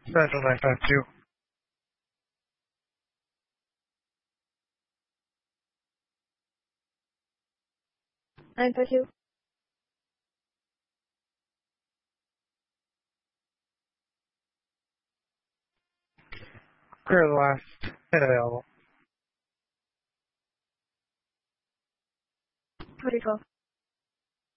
Central 952. 952. Clear the last pin available. 44.